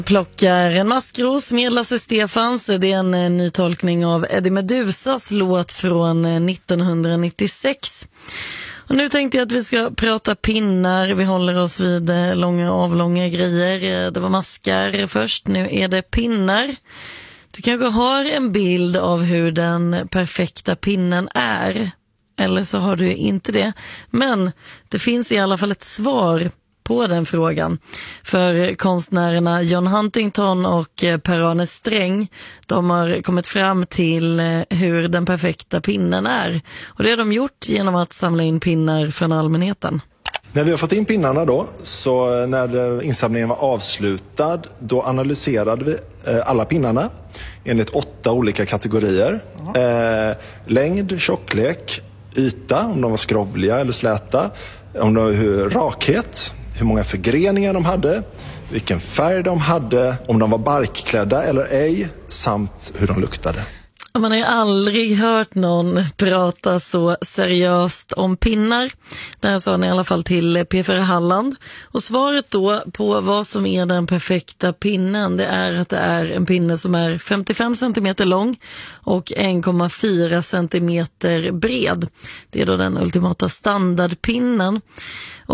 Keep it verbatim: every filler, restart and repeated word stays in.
Plockar en maskros med Lasse Stefans. Det är en ny tolkning av Eddie Medusas låt från nittonhundranittiosex. Och nu tänkte jag att vi ska prata pinnar. Vi håller oss vid långa avlånga grejer. Det var maskar först, nu är det pinnar. Du kanske har en bild av hur den perfekta pinnen är. Eller så har du inte det. Men det finns i alla fall ett svar på den frågan. För konstnärerna John Huntington och Per-Arne Sträng, de har kommit fram till hur den perfekta pinnen är. Och det har de gjort genom att samla in pinnar från allmänheten. När vi har fått in pinnarna då, så när insamlingen var avslutad, då analyserade vi alla pinnarna enligt åtta olika kategorier. Eh, längd, tjocklek, yta, om de var skrovliga eller släta, om de var hur, rakhet, hur många förgreningar de hade, vilken färg de hade, om de var barkklädda eller ej, samt hur de luktade. Man har ju aldrig hört någon prata så seriöst om pinnar. Det här sa ni i alla fall till P fyra Halland. Och svaret då på vad som är den perfekta pinnen, det är att det är en pinne som är femtiofem centimeter lång och en komma fyra centimeter bred. Det är då den ultimata standardpinnen.